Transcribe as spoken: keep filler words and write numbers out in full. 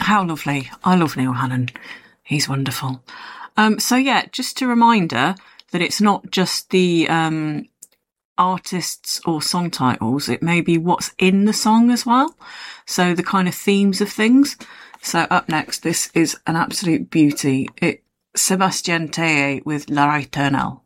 how lovely. I love Neil Hannon. He's wonderful. Um, so yeah, just a reminder that it's not just the um, artists or song titles. It may be what's in the song as well. So the kind of themes of things. So up next, this is an absolute beauty. It's Sébastien Tellier with La Éternelle.